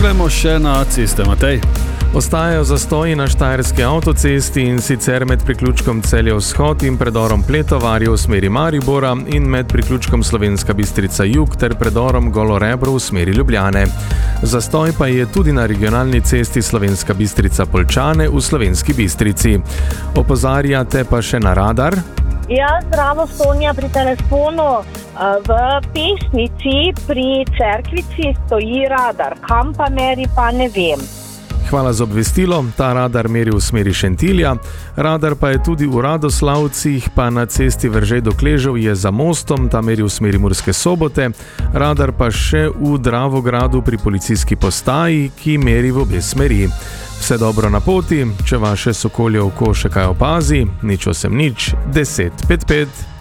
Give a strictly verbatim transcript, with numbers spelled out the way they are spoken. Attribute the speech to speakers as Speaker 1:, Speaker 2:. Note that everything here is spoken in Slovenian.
Speaker 1: Gremo še na ceste, Matej.
Speaker 2: Ostajajo zastoji na štajerski avtocesti, in sicer med priključkom Celje-Vzhod in predorom Pletovarje v smeri Maribora in med priključkom Slovenska Bistrica-Jug ter predorom Golo Rebro v smeri Ljubljane. Zastoj pa je tudi na regionalni cesti Slovenska Bistrica-Poljčane v Slovenski Bistrici. Opozarjate pa še na radar?
Speaker 3: Ja, zdravo, Sonja pri telefonu. V Pesnici pri Cerkvici stoji radar. Kam pa meri, pa ne vem.
Speaker 2: Hvala za obvestilo. Ta radar meri v smeri Šentilja. Radar pa je tudi v Radoslavcih, pa na cesti Veržej do Kležev je za mostom, ta meri v smeri Murske Sobote. Radar pa še v Dravogradu pri policijski postaji, ki meri v obe smeri. Vse dobro na poti, če vaše sokolje oko še kaj opazi, nič osem nič, deset pet pet.